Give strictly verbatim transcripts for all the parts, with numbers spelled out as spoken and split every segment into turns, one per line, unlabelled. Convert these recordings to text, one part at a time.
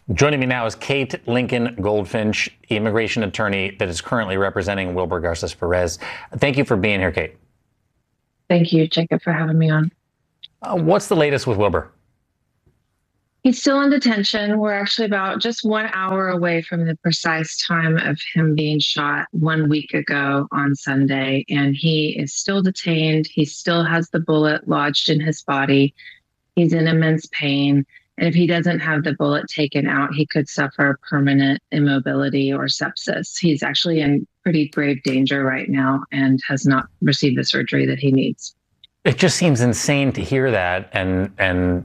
Joining me now is Kate Lincoln Goldfinch, immigration attorney that is currently representing Wilber Garces Perez. Thank you for being here, Kate.
Thank you, Jacob, for having me on.
Uh, what's the latest with Wilber?
He's still in detention. We're actually about just one hour away from the precise time of him being shot one week ago on Sunday, and he is still detained. He still has the bullet lodged in his body. He's in immense pain. And if he doesn't have the bullet taken out, he could suffer permanent immobility or sepsis. He's actually in pretty grave danger right now and has not received the surgery that he needs.
It just seems insane to hear that and and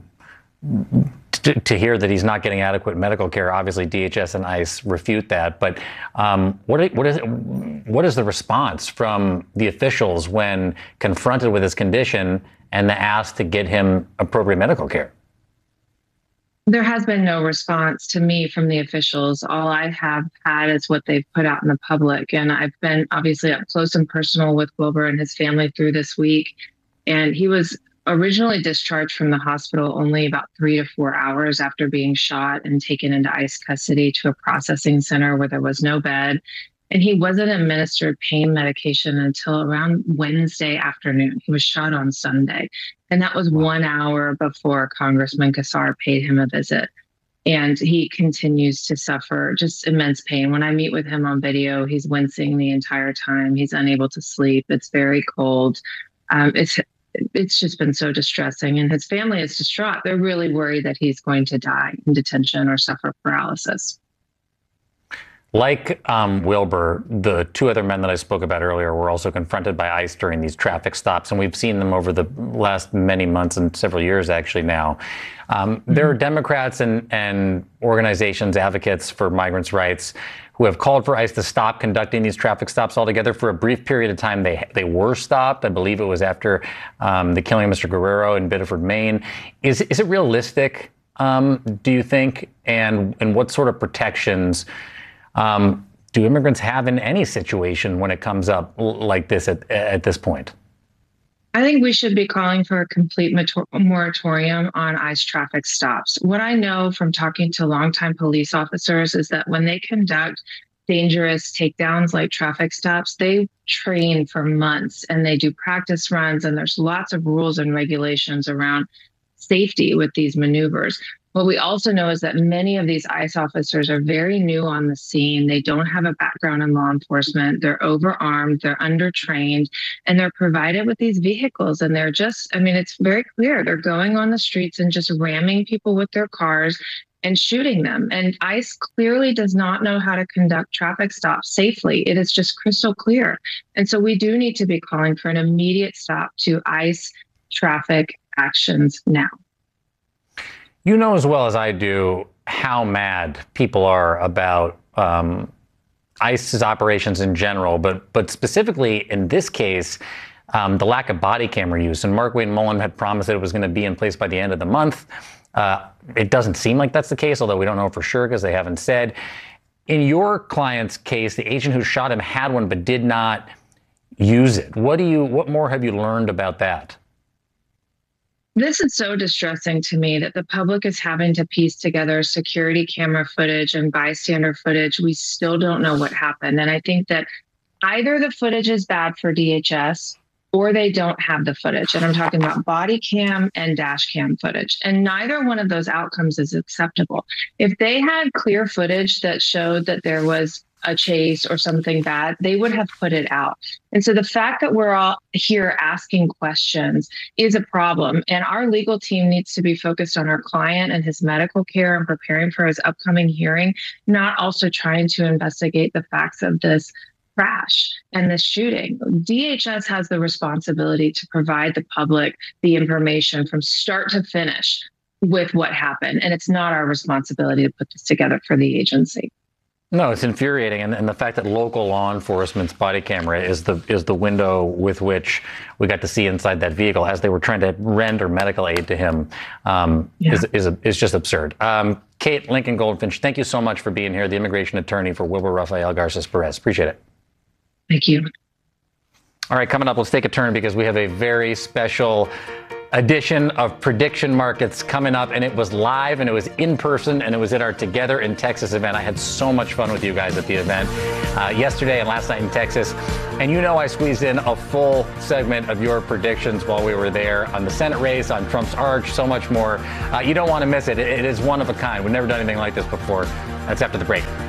to, to hear that he's not getting adequate medical care. Obviously, D H S and ICE refute that. But um, what what is what is the response from the officials when confronted with his condition and the ask to get him appropriate medical care?
There has been no response to me from the officials. All I have had is what they've put out in the public. And I've been obviously up close and personal with Wilber and his family through this week. And he was originally discharged from the hospital only about three to four hours after being shot and taken into ICE custody to a processing center where there was no bed. And he wasn't administered pain medication until around Wednesday afternoon. He was shot on Sunday. And that was one hour before Congressman Casar paid him a visit. And he continues to suffer just immense pain. When I meet with him on video, he's wincing the entire time. He's unable to sleep. It's very cold. Um, it's it's just been so distressing. And his family is distraught. They're really worried that he's going to die in detention or suffer paralysis.
Like um, Wilber, the two other men that I spoke about earlier were also confronted by ICE during these traffic stops, and we've seen them over the last many months and several years actually now. Um, mm-hmm. There are Democrats and, and organizations, advocates for migrants' rights, who have called for ICE to stop conducting these traffic stops altogether. For a brief period of time, they they were stopped. I believe it was after um, the killing of Mister Guerrero in Biddeford, Maine. Is is it realistic, um, do you think, and and what sort of protections Um, do immigrants have in any situation when it comes up like this at, at this point?
I think we should be calling for a complete moratorium on ICE traffic stops. What I know from talking to longtime police officers is that when they conduct dangerous takedowns like traffic stops, they train for months and they do practice runs, and there's lots of rules and regulations around safety with these maneuvers. What we also know is that many of these ICE officers are very new on the scene. They don't have a background in law enforcement. They're overarmed, they're undertrained, and they're provided with these vehicles. And they're just, I mean, it's very clear. They're going on the streets and just ramming people with their cars and shooting them. And ICE clearly does not know how to conduct traffic stops safely. It is just crystal clear. And so we do need to be calling for an immediate stop to ICE traffic actions now.
You know as well as I do how mad people are about um, ICE's operations in general, but but specifically in this case, um, the lack of body camera use. And Markwayne Mullin had promised that it was going to be in place by the end of the month. Uh, it doesn't seem like that's the case, although we don't know for sure because they haven't said. In your client's case, the agent who shot him had one but did not use it. What do you? What more have you learned about that?
This is so distressing to me that the public is having to piece together security camera footage and bystander footage. We still don't know what happened. And I think that either the footage is bad for D H S or they don't have the footage. And I'm talking about body cam and dash cam footage. And neither one of those outcomes is acceptable. If they had clear footage that showed that there was a chase or something bad, they would have put it out. And so the fact that we're all here asking questions is a problem. And our legal team needs to be focused on our client and his medical care and preparing for his upcoming hearing, not also trying to investigate the facts of this crash and this shooting. D H S has the responsibility to provide the public the information from start to finish with what happened. And it's not our responsibility to put this together for the agency.
No, it's infuriating, and, and the fact that local law enforcement's body camera is the is the window with which we got to see inside that vehicle as they were trying to render medical aid to him um, yeah. is is, a, is just absurd. Um, Kate Lincoln Goldfinch, thank you so much for being here, the immigration attorney for Wilber Rafael Garces Perez. Appreciate it.
Thank you.
All right, coming up, let's take a turn because we have a very special edition of Prediction Markets coming up, and it was live and it was in person and it was at our Together in Texas event. I had so much fun with you guys at the event uh, yesterday and last night in Texas. And you know I squeezed in a full segment of your predictions while we were there on the Senate race, on Trump's arch, so much more. Uh, you don't want to miss it. It is one of a kind. We've never done anything like this before. That's after the break.